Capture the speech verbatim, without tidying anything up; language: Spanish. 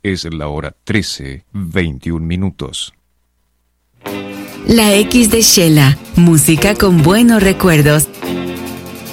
Es la hora trece, veintiún minutos. La X de Shela, música con buenos recuerdos